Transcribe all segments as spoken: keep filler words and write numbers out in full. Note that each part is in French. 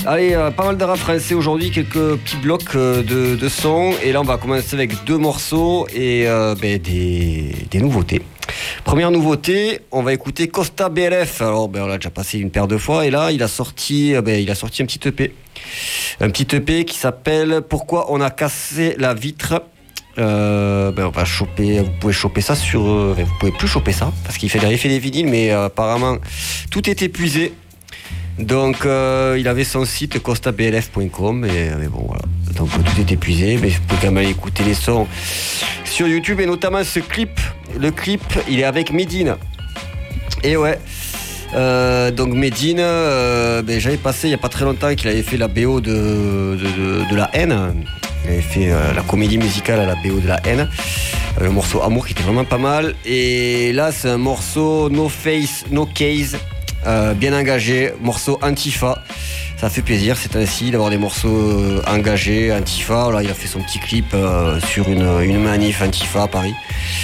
Allez, euh, pas mal de rap français aujourd'hui, quelques petits blocs euh, de, de sons. Et là, on va commencer avec deux morceaux et euh, ben, des, des nouveautés. Première nouveauté, on va écouter Costa B L F. Alors, ben, on l'a déjà passé une paire de fois. Et là, il a sorti, ben, il a sorti un petit E P. Un petit E P qui s'appelle Pourquoi on a cassé la vitre. Euh, ben on va choper, vous pouvez choper ça sur, euh, vous pouvez plus choper ça parce qu'il fait, il fait des vinyles, mais euh, apparemment tout est épuisé. Donc euh, il avait son site costa b l f point com et mais bon voilà. Donc tout est épuisé, mais vous pouvez quand même aller écouter les sons sur YouTube et notamment ce clip. Le clip, il est avec Medine. Et ouais. Euh, donc Medine, euh, ben, j'avais passé il n'y a pas très longtemps qu'il avait fait la B O de, de, de, de La Haine. Il avait fait euh, la comédie musicale à la B O de La Haine. Euh, le morceau Amour qui était vraiment pas mal. Et là c'est un morceau No Face, No Case, euh, bien engagé, morceau Antifa. Ça fait plaisir c'est ainsi d'avoir des morceaux euh, engagés, Antifa. Là il a fait son petit clip euh, sur une, une manif Antifa à Paris.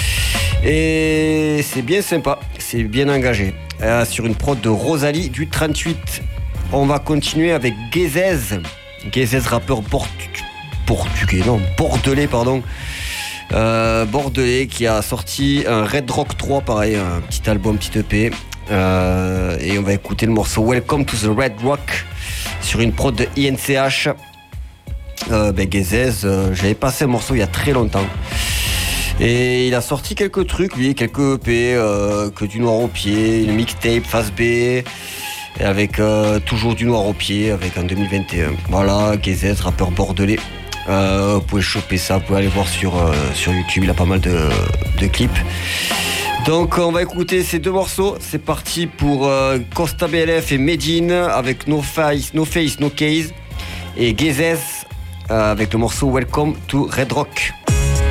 Et c'est bien sympa, c'est bien engagé. Euh, sur une prod de Rosalie du trente-huit. On va continuer avec Gezez. Gezez, rappeur portugais, portugais, non, bordelais, pardon. Euh, bordelais qui a sorti un Red Rock trois, pareil, un petit album, petit E P. Euh, et on va écouter le morceau Welcome to the Red Rock sur une prod de I N C H. Euh, ben Gezez, euh, j'avais passé le morceau il y a très longtemps. Et il a sorti quelques trucs, lui, quelques E P, euh, que du noir au pied, une mixtape face B, et avec euh, toujours du noir au pied, avec en deux mille vingt et un. Voilà, Gezez, rappeur bordelais. Euh, vous pouvez choper ça, vous pouvez aller voir sur, euh, sur YouTube, il a pas mal de, de clips. Donc on va écouter ces deux morceaux, c'est parti pour euh, Costa B L F et Medine avec No Face, No Face, No Case, et Gezez euh, avec le morceau Welcome to Red Rock.